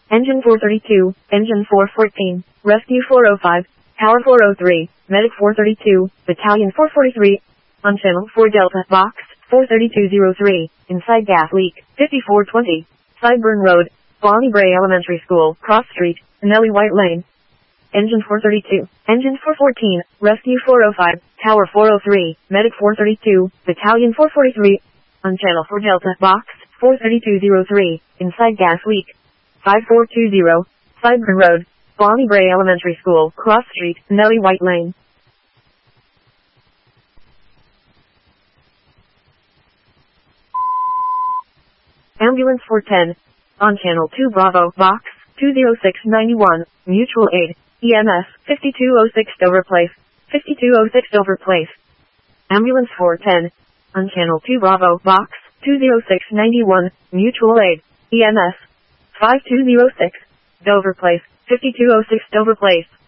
Engine 432, Engine 414, Rescue 405, Tower 403, Medic 432, Battalion 443, on Channel 4 Delta, Box 43203, inside gas leak, 5420, Sideburn Road, Bonnie Bray Elementary School, Cross Street, Nellie White Lane. Engine 432, Engine 414, Rescue 405, Tower 403, Medic 432, Battalion 443, on Channel 4 Delta, Box 43203, inside gas leak, 5420, Sideburn Road, Bonnie Bray Elementary School, Cross Street, Nellie White Lane. Ambulance 410, on Channel 2 Bravo, Box 20691, Mutual Aid, EMS 5206 Dover Place, 5206 Dover Place. Ambulance 410, on Channel 2 Bravo, Box 20691, Mutual Aid, EMS 5206, Dover Place, 5206 Dover Place.